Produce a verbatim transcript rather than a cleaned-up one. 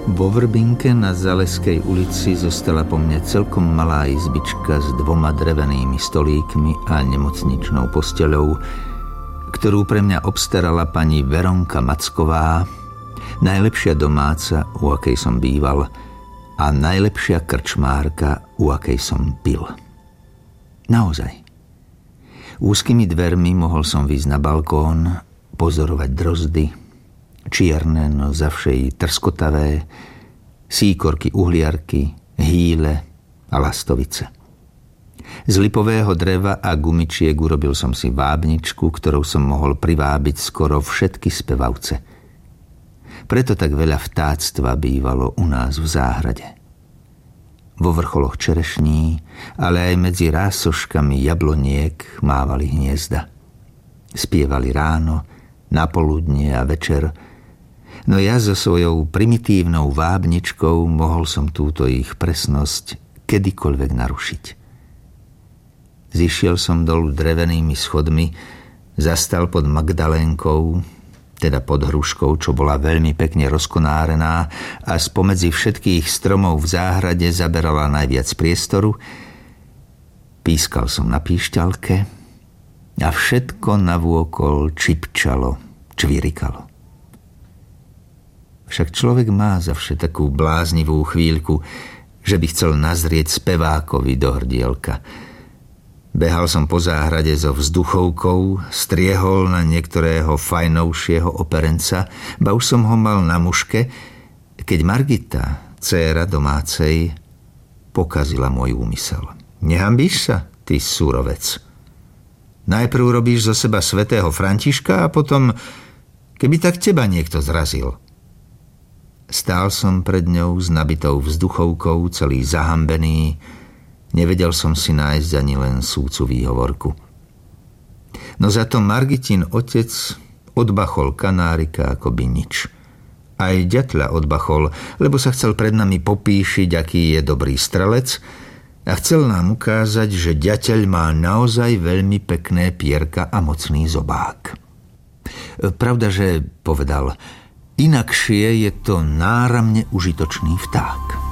Vo Vrbinke na Zaleskej ulici zostala po mne celkom malá izbička s dvoma drevenými stolíkmi a nemocničnou posteľou, ktorú pre mňa obstarala pani Veronka Macková, najlepšia domáca, u akej som býval, a najlepšia krčmárka, u akej som pil. Naozaj. Úzkymi dvermi mohol som výjsť na balkón, pozorovať drozdy, čierne, no zavšej trskotavé, síkorky uhliarky, hýle a lastovice. Z lipového dreva a gumičiek urobil som si vábničku, ktorou som mohol privábiť skoro všetky spevavce. Preto tak veľa vtáctva bývalo u nás v záhrade. Vo vrcholoch čerešní, ale aj medzi rásoškami jabloniek mávali hniezda. Spievali ráno, napoludnie a večer, no ja so svojou primitívnou vábničkou mohol som túto ich presnosť kedykoľvek narušiť. Zišiel som dolu drevenými schodmi, zastal pod Magdalénkou, teda pod hruškou, čo bola veľmi pekne rozkonárená a spomedzi všetkých stromov v záhrade zaberala najviac priestoru. Pískal som na píšťalke a všetko navôkol čipčalo, čvirikalo. Však človek má zavše takú bláznivú chvíľku, že by chcel nazrieť spevákovi do hrdielka. Behal som po záhrade so vzduchovkou, striehol na niektorého fajnovšieho operenca, ba už som ho mal na muške, keď Margita, dcéra domácej, pokazila môj úmysel. Nehambíš sa, ty súrovec? Najprv robíš zo seba svätého Františka a potom, keby tak teba niekto zrazil. Stál som pred ňou s nabitou vzduchovkou, celý zahambený. Nevedel som si nájsť ani len súcu výhovorku. No za to Margitin otec odbachol kanárika ako by nič. Aj ďatľa odbachol, lebo sa chcel pred nami popíšiť, aký je dobrý strelec a chcel nám ukázať, že ďateľ má naozaj veľmi pekné pierka a mocný zobák. Pravda, že povedal, inakšie je to náramne užitočný vták.